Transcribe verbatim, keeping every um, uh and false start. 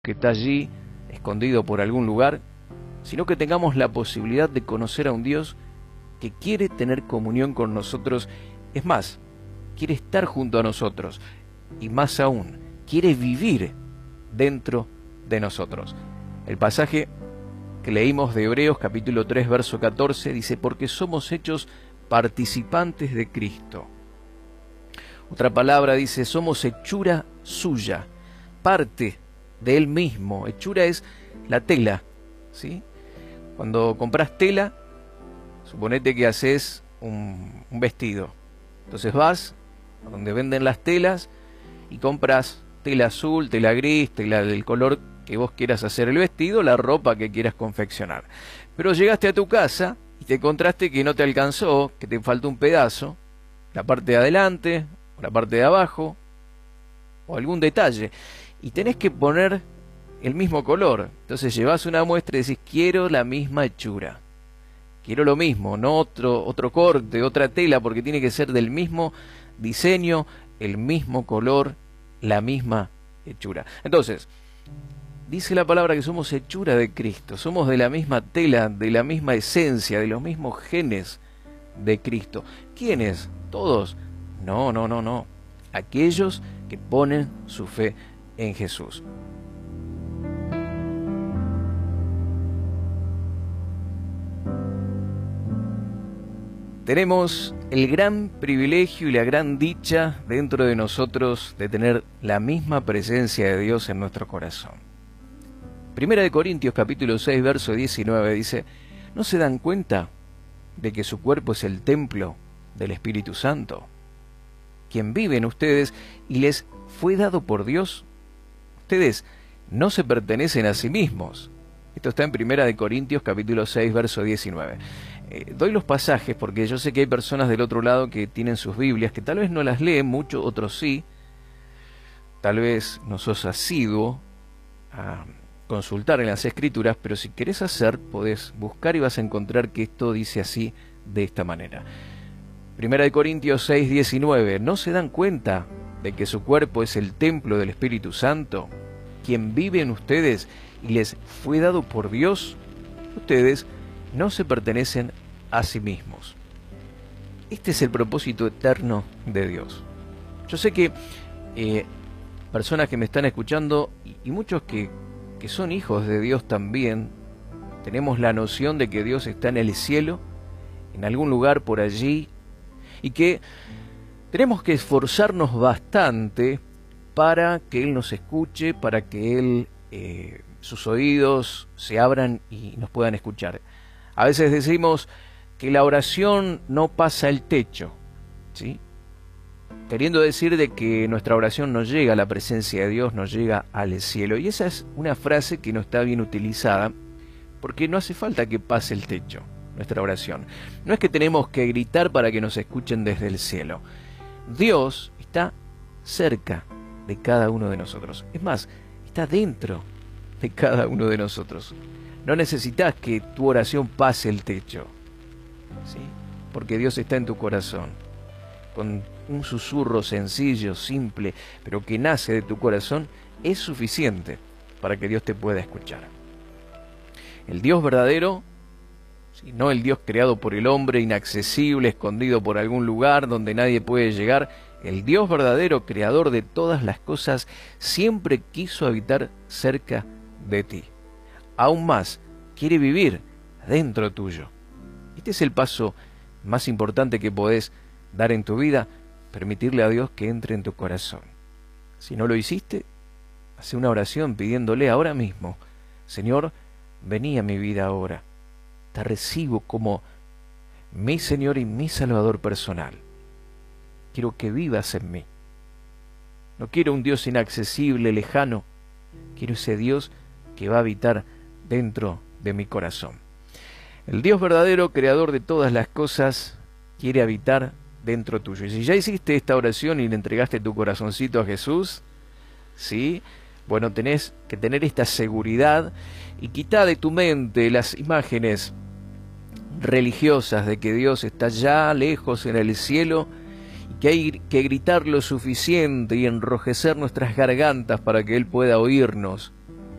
que está allí, escondido por algún lugar, sino que tengamos la posibilidad de conocer a un Dios que quiere tener comunión con nosotros. Es más, quiere estar junto a nosotros y más aún, quiere vivir dentro de nosotros. El pasaje que leímos de Hebreos capítulo tres verso catorce dice: porque somos hechos participantes de Cristo. Otra palabra dice: somos hechura suya, parte de Él mismo. Hechura es la tela, ¿sí? Cuando compras tela, suponete que haces un, un vestido. Entonces vas a donde venden las telas y compras tela azul, tela gris, tela del color que vos quieras hacer el vestido, la ropa que quieras confeccionar. Pero llegaste a tu casa y te encontraste que no te alcanzó, que te faltó un pedazo, la parte de adelante, o la parte de abajo, o algún detalle, y tenés que poner el mismo color. Entonces llevas una muestra y decís: quiero la misma hechura, quiero lo mismo, no otro, otro corte, otra tela, porque tiene que ser del mismo diseño, el mismo color, la misma hechura. Entonces, dice la palabra que somos hechura de Cristo, somos de la misma tela, de la misma esencia, de los mismos genes de Cristo. ¿Quiénes? ¿Todos? No, no, no, no. Aquellos que ponen su fe en Jesús. Tenemos el gran privilegio y la gran dicha dentro de nosotros de tener la misma presencia de Dios en nuestro corazón. Primera de Corintios capítulo seis verso diecinueve dice: ¿no se dan cuenta de que su cuerpo es el templo del Espíritu Santo, quien vive en ustedes y les fue dado por Dios? Ustedes no se pertenecen a sí mismos. Esto está en Primera de Corintios capítulo seis verso diecinueve. Eh, doy los pasajes porque yo sé que hay personas del otro lado que tienen sus Biblias, que tal vez no las leen mucho, otros sí. Tal vez no sos asiduo a consultar en las Escrituras, pero si querés hacer, podés buscar y vas a encontrar que esto dice así, de esta manera. Primera de Corintios seis diecinueve. ¿No se dan cuenta de que su cuerpo es el templo del Espíritu Santo, quien vive en ustedes y les fue dado por Dios? Ustedes no se pertenecen a sí mismos. Este es el propósito eterno de Dios. Yo sé que eh, personas que me están escuchando y, y muchos que, que son hijos de Dios también, tenemos la noción de que Dios está en el cielo, en algún lugar por allí, y que tenemos que esforzarnos bastante para que Él nos escuche, para que Él, eh, sus oídos se abran y nos puedan escuchar. A veces decimos que la oración no pasa el techo, ¿sí? Queriendo decir de que nuestra oración no llega a la presencia de Dios, no llega al cielo. Y esa es una frase que no está bien utilizada, porque no hace falta que pase el techo nuestra oración. No es que tenemos que gritar para que nos escuchen desde el cielo. Dios está cerca de cada uno de nosotros. Es más, está dentro de cada uno de nosotros. No necesitas que tu oración pase el techo, ¿sí? Porque Dios está en tu corazón, con un susurro sencillo, simple, pero que nace de tu corazón, es suficiente para que Dios te pueda escuchar. El Dios verdadero, ¿sí? No el Dios creado por el hombre, inaccesible, escondido por algún lugar donde nadie puede llegar. El Dios verdadero, creador de todas las cosas, siempre quiso habitar cerca de ti. Aún más, quiere vivir dentro tuyo. Este es el paso más importante que podés dar en tu vida, permitirle a Dios que entre en tu corazón. Si no lo hiciste, haz una oración pidiéndole ahora mismo: Señor, vení a mi vida ahora. Te recibo como mi Señor y mi Salvador personal. Quiero que vivas en mí. No quiero un Dios inaccesible, lejano. Quiero ese Dios que va a habitar dentro de mi corazón. El Dios verdadero, creador de todas las cosas, quiere habitar dentro tuyo. Y si ya hiciste esta oración y le entregaste tu corazoncito a Jesús, ¿sí? Bueno, tenés que tener esta seguridad y quita de tu mente las imágenes religiosas de que Dios está ya lejos en el cielo y que hay que gritar lo suficiente y enrojecer nuestras gargantas para que Él pueda oírnos.